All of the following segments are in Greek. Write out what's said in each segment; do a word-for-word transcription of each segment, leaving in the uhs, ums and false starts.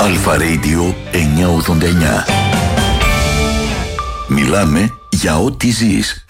Αλφα Radio εννιακόσια ογδόντα εννιά. Μιλάμε για ό,τι ζεις.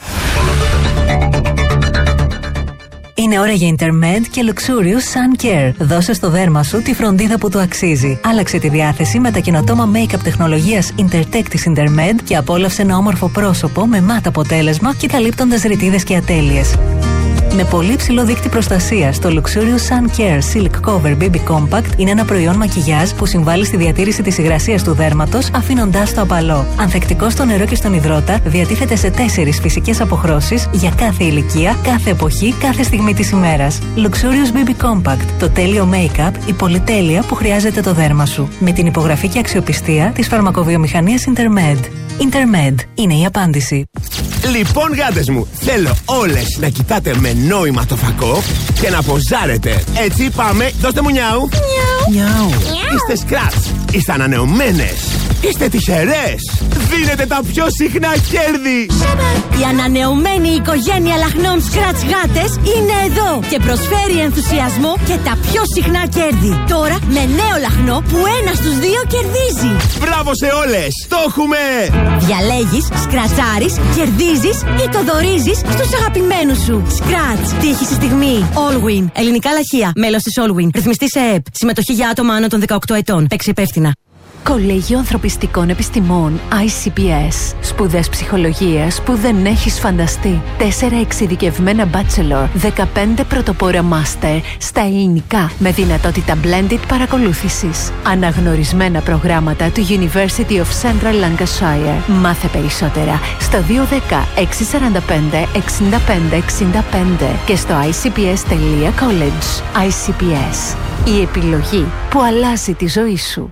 Είναι ώρα για Intermed και Luxurious Sun Care. Δώσε στο δέρμα σου τη φροντίδα που του αξίζει. Άλλαξε τη διάθεση με τα καινοτόμα make-up τεχνολογίας Intertech της Intermed και απόλαυσε ένα όμορφο πρόσωπο με μάτ αποτέλεσμα και καλύπτοντας ρητίδες και ατέλειες. Με πολύ ψηλό δείκτη προστασίας, το Luxurious Sun Care Silk Cover μπέιμπι Compact είναι ένα προϊόν μακιγιάζ που συμβάλλει στη διατήρηση της υγρασίας του δέρματος, αφήνοντάς το απαλό. Ανθεκτικό στο νερό και στον υδρότα, διατίθεται σε τέσσερις φυσικές αποχρώσεις για κάθε ηλικία, κάθε εποχή, κάθε στιγμή της ημέρας. Luxurious μπέιμπι Compact, το τέλειο make-up, η πολυτέλεια που χρειάζεται το δέρμα σου. Με την υπογραφή και αξιοπιστία της φαρμακοβιομηχανίας Intermed. Intermed είναι η απάντηση. Λοιπόν, γάτες μου, θέλω όλες να κοιτάτε με νόημα το φακό και να ποζάρετε. Έτσι, πάμε, δώστε μου νιάου. Νιάου. Είστε σκράτς, είστε ανανεωμένες, είστε τυχερές. Δίνετε τα πιο συχνά κέρδη. Η ανανεωμένη οικογένεια λαχνών Scratch γάτες είναι εδώ και προσφέρει ενθουσιασμό και τα πιο συχνά κέρδη. Τώρα με νέο λαχνό που ένα στους δύο κερδίζει. Μπράβο σε όλες, το έχουμε. Διαλέγεις, σκρατσάρεις, κερδίζεις ή το δωρίζεις στους αγαπημένους σου. Scratch, τύχη στη στιγμή. Allwin, ελληνικά λαχεία, μέλος της Allwin. Ρυθμιστή σε ΕΕΠ. Συμμετοχή για άτομα άνω των δεκαοκτώ ετών. Παίξει υπεύθυνα. Κολέγιο Ανθρωπιστικών Επιστημών άι σι πι ες. Σπουδές ψυχολογίας που δεν έχεις φανταστεί. Τέσσερα εξειδικευμένα bachelor, δεκαπέντε πρωτοπόρα master στα ελληνικά με δυνατότητα blended παρακολούθησης. Αναγνωρισμένα προγράμματα του University of Central Lancashire. Μάθε περισσότερα στο δύο ένα μηδέν έξι τέσσερα πέντε έξι πέντε έξι πέντε και στο άι σι πι ες τελεία college. άι σι πι ες. Η επιλογή που αλλάζει τη ζωή σου.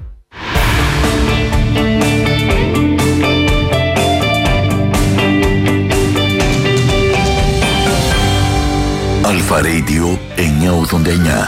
Αλφα Radio εννιακόσια ογδόντα εννιά.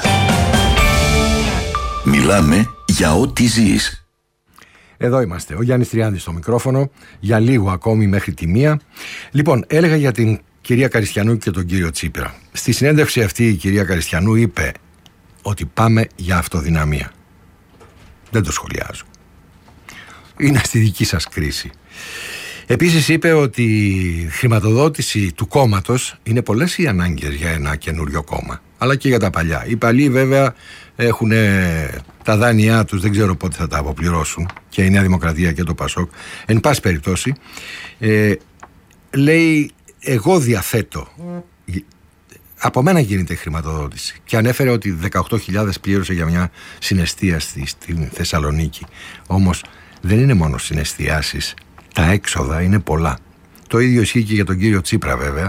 Μιλάμε για ό,τι ζεις. Εδώ είμαστε, ο Γιάννης Τριάντης στο μικρόφωνο, για λίγο ακόμη μέχρι τη μία. Λοιπόν, έλεγα για την κυρία Καριστιανού και τον κύριο Τσίπρα. Στη συνέντευξη αυτή η κυρία Καριστιανού είπε ότι πάμε για αυτοδυναμία. Δεν το σχολιάζω. Είναι στη δική σας κρίση. Επίσης είπε ότι η χρηματοδότηση του κόμματος είναι πολλές οι ανάγκες για ένα καινούριο κόμμα, αλλά και για τα παλιά. Οι παλιοί βέβαια έχουν τα δάνειά τους, δεν ξέρω πότε θα τα αποπληρώσουν, και η Νέα Δημοκρατία και το Πασόκ. Εν πάση περιπτώσει, ε, λέει, εγώ διαθέτω, από μένα γίνεται η χρηματοδότηση, και ανέφερε ότι δεκαοκτώ χιλιάδες πλήρωσε για μια συναισθία στη, στη Θεσσαλονίκη. Όμως δεν είναι μόνο συναισθιάσεις, τα έξοδα είναι πολλά. Το ίδιο ισχύει και για τον κύριο Τσίπρα βέβαια.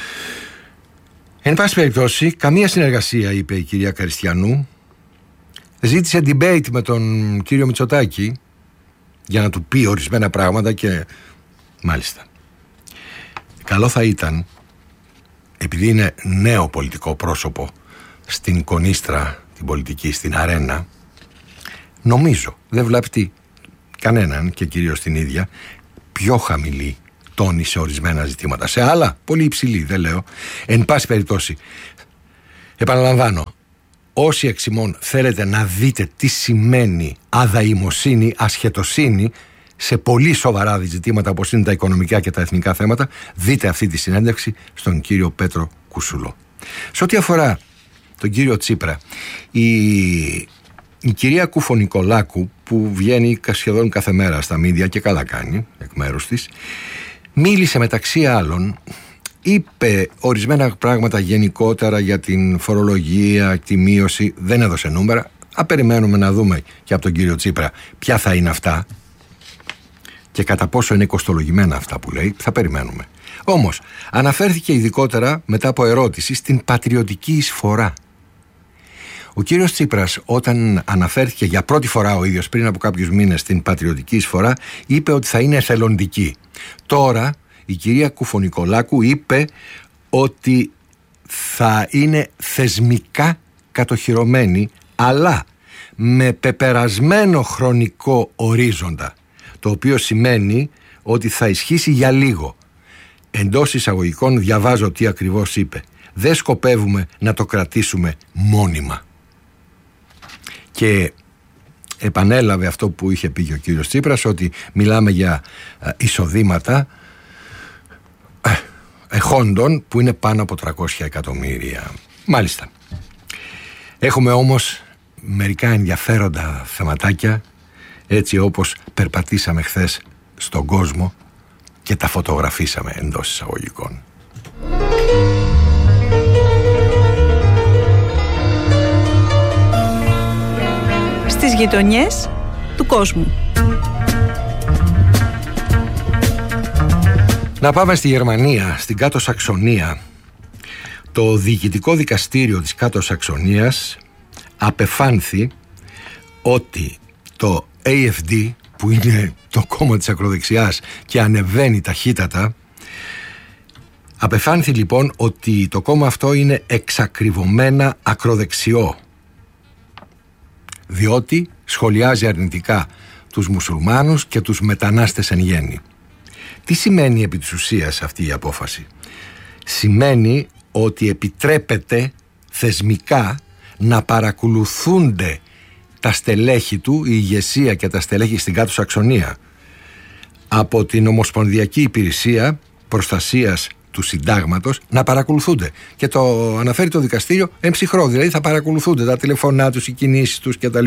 Εν πάση περιπτώσει, καμία συνεργασία, είπε η κυρία Καριστιανού. Ζήτησε debate με τον κύριο Μητσοτάκη για να του πει ορισμένα πράγματα και μάλιστα. Καλό θα ήταν, επειδή είναι νέο πολιτικό πρόσωπο στην κονίστρα, την πολιτική, στην αρένα, νομίζω, δεν βλάπτει κανέναν και κυρίως την ίδια, πιο χαμηλή τόνη σε ορισμένα ζητήματα. Σε άλλα, πολύ υψηλή, δεν λέω. Εν πάση περιπτώσει, επαναλαμβάνω, όσοι εξ ημών θέλετε να δείτε τι σημαίνει αδαημοσύνη, ασχετοσύνη σε πολύ σοβαρά ζητήματα όπως είναι τα οικονομικά και τα εθνικά θέματα, δείτε αυτή τη συνέντευξη στον κύριο Πέτρο Κουσούλο. Σε ό,τι αφορά τον κύριο Τσίπρα, η... Η κυρία Κουφονικολάκου, που βγαίνει σχεδόν κάθε μέρα στα μίδια και καλά κάνει εκ μέρους της, μίλησε μεταξύ άλλων, είπε ορισμένα πράγματα γενικότερα για την φορολογία, τη μείωση, δεν έδωσε νούμερα. Α, περιμένουμε να δούμε και από τον κύριο Τσίπρα ποια θα είναι αυτά και κατά πόσο είναι κοστολογημένα αυτά που λέει, θα περιμένουμε. Όμως αναφέρθηκε ειδικότερα μετά από ερώτηση στην πατριωτική εισφορά. Ο κύριος Τσίπρας, όταν αναφέρθηκε για πρώτη φορά ο ίδιος πριν από κάποιους μήνες στην πατριωτική εισφορά, είπε ότι θα είναι εθελοντική. Τώρα η κυρία Κουφονικολάκου είπε ότι θα είναι θεσμικά κατοχυρωμένη, αλλά με πεπερασμένο χρονικό ορίζοντα, το οποίο σημαίνει ότι θα ισχύσει για λίγο. Εντός εισαγωγικών διαβάζω τι ακριβώς είπε. Δεν σκοπεύουμε να το κρατήσουμε μόνιμα. Και επανέλαβε αυτό που είχε πει και ο κύριος Τσίπρας, ότι μιλάμε για ε, εισοδήματα ε, εχόντων που είναι πάνω από τριακόσια εκατομμύρια. Μάλιστα. Έχουμε όμως μερικά ενδιαφέροντα θεματάκια, έτσι όπως περπατήσαμε χθες στον κόσμο και τα φωτογραφίσαμε εντός εισαγωγικών. Στις γειτονιές του κόσμου. Να πάμε στη Γερμανία, στην Κάτω Σαξονία. Το Διοικητικό Δικαστήριο της Κάτω Σαξονίας απεφάνθη ότι το έι εφ ντι, που είναι το κόμμα της ακροδεξιάς και ανεβαίνει ταχύτατα, απεφάνθη λοιπόν ότι το κόμμα αυτό είναι εξακριβωμένα ακροδεξιό, διότι σχολιάζει αρνητικά τους μουσουλμάνους και τους μετανάστες εν γέννη. Τι σημαίνει επί της ουσίας αυτή η απόφαση? Σημαίνει ότι επιτρέπεται θεσμικά να παρακολουθούνται τα στελέχη του, η ηγεσία και τα στελέχη στην Κάτω Σαξονία, από την Ομοσπονδιακή Υπηρεσία Προστασίας του Συντάγματος, να παρακολουθούνται. Και το αναφέρει το δικαστήριο εμψυχρό, δηλαδή θα παρακολουθούνται τα τηλεφωνά τους, οι κινήσεις τους κτλ.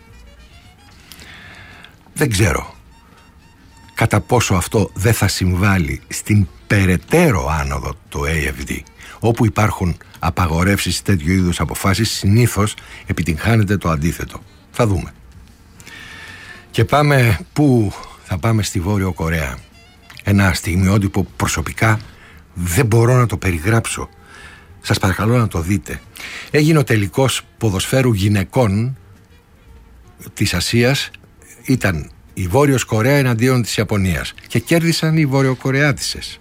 Δεν ξέρω κατά πόσο αυτό δεν θα συμβάλλει στην περαιτέρω άνοδο του έι εφ ντι. Όπου υπάρχουν απαγορεύσεις τέτοιου είδους αποφάσεις, συνήθως επιτυγχάνεται το αντίθετο. Θα δούμε. Και πάμε πού? Θα πάμε στη Βόρειο Κορέα. Ένα στιγμιότυπο που προσωπικά δεν μπορώ να το περιγράψω. Σας παρακαλώ να το δείτε. Έγινε ο τελικός ποδοσφαίρου γυναικών της Ασίας. Ήταν η Βόρειος Κορέα εναντίον της Ιαπωνίας και κέρδισαν οι Βορειοκορεάτισσες.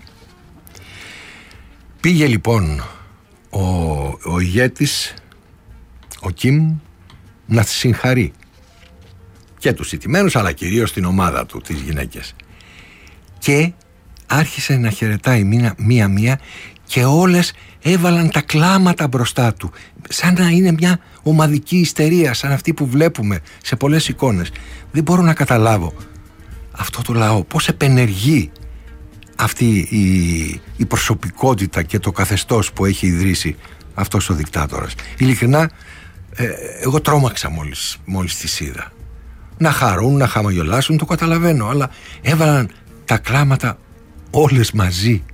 Πήγε λοιπόν ο, ο ηγέτης, ο Κιμ, να συγχαρεί και τους ηττημένους, αλλά κυρίως την ομάδα του, τις γυναίκες, και άρχισε να χαιρετάει μία-μία και όλες έβαλαν τα κλάματα μπροστά του, σαν να είναι μια ομαδική ιστερία, σαν αυτή που βλέπουμε σε πολλές εικόνες. Δεν μπορώ να καταλάβω αυτό το λαό, πώς επενεργεί αυτή η, η προσωπικότητα και το καθεστώς που έχει ιδρύσει αυτός ο δικτάτορας. Ειλικρινά, ε, εγώ τρόμαξα μόλις, μόλις τις είδα. Να χαρούν, να χαμογελάσουν, το καταλαβαίνω, αλλά έβαλαν τα κλάματα όλες μαζί.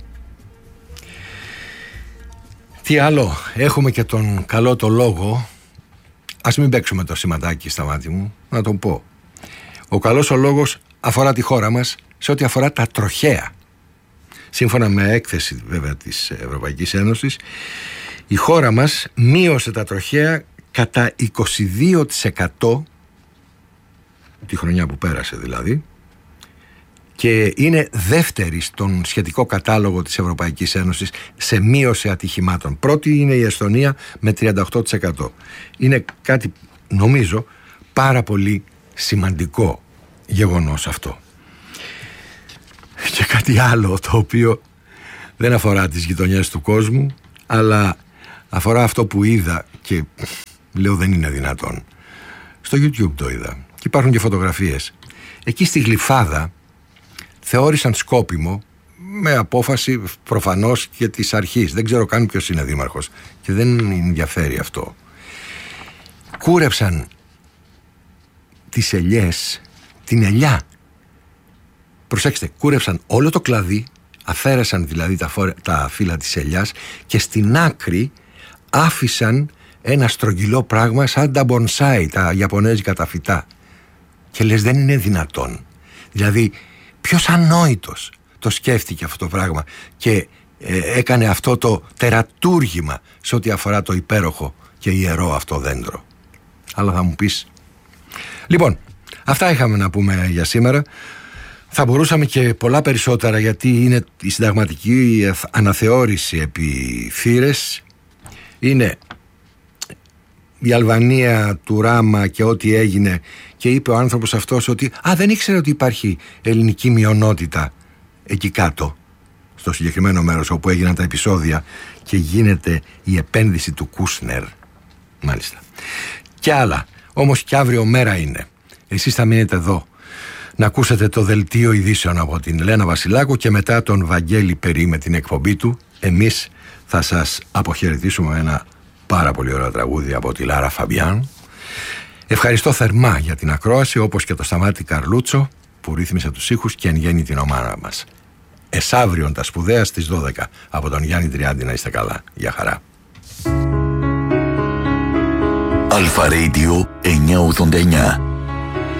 Τι άλλο? Έχουμε και τον καλό το λόγο. Ας μην παίξουμε το σηματάκι στα μάτια μου, να τον πω. Ο καλός ο λόγος αφορά τη χώρα μας σε ό,τι αφορά τα τροχαία. Σύμφωνα με έκθεση βέβαια της Ευρωπαϊκής Ένωσης, η χώρα μας μείωσε τα τροχαία κατά είκοσι δύο τοις εκατό τη χρονιά που πέρασε δηλαδή, και είναι δεύτερη στον σχετικό κατάλογο της Ευρωπαϊκής Ένωσης σε μείωση ατυχημάτων. Πρώτη είναι η Εστονία με τριάντα οκτώ τοις εκατό. Είναι κάτι, νομίζω, πάρα πολύ σημαντικό γεγονός αυτό. Και κάτι άλλο το οποίο δεν αφορά τις γειτονιές του κόσμου, αλλά αφορά αυτό που είδα και λέω δεν είναι δυνατόν. Στο YouTube το είδα και υπάρχουν και φωτογραφίες. Εκεί στη Γλυφάδα θεώρησαν σκόπιμο, με απόφαση προφανώς και της αρχής, δεν ξέρω καν ποιος είναι δήμαρχος και δεν ενδιαφέρει αυτό, κούρεψαν τις ελιές, την ελιά. Προσέξτε, κούρεψαν όλο το κλαδί, αφαίρεσαν δηλαδή τα, φόρε, τα φύλλα της ελιάς και στην άκρη άφησαν ένα στρογγυλό πράγμα σαν τα μπονσάι, τα ιαπωνέζικα τα φυτά. Και λες, δεν είναι δυνατόν. Δηλαδή, ποιος ανόητος το σκέφτηκε αυτό το πράγμα και ε, έκανε αυτό το τερατούργημα σε ό,τι αφορά το υπέροχο και ιερό αυτό δέντρο. Αλλά θα μου πεις. Λοιπόν, αυτά είχαμε να πούμε για σήμερα. Θα μπορούσαμε και πολλά περισσότερα, γιατί είναι η συνταγματική αναθεώρηση επί θύρες. Είναι η Αλβανία του Ράμα και ό,τι έγινε, και είπε ο άνθρωπος αυτός ότι α, δεν ήξερε ότι υπάρχει ελληνική μειονότητα εκεί κάτω, στο συγκεκριμένο μέρος όπου έγιναν τα επεισόδια και γίνεται η επένδυση του Κούσνερ. Μάλιστα. Και άλλα. Όμως και αύριο μέρα είναι. Εσείς θα μείνετε εδώ να ακούσετε το δελτίο ειδήσεων από την Λένα Βασιλάκου και μετά τον Βαγγέλη Περί με την εκπομπή του. Εμείς θα σας αποχαιρετήσουμε με ένα πάρα πολύ ωραίο τραγούδι από τη Λάρα Φαμπιάν. Ευχαριστώ θερμά για την ακρόαση, όπως και το Σταμάτη Καρλούτσο που ρύθμισε τους ήχους και εν γέννη την ομάδα μας. Εσαύριον τα σπουδαία στις δώδεκα από τον Γιάννη Τριάντη. Να είστε καλά. Γεια χαρά. Αλφα Radio εννιακόσια ογδόντα εννιά.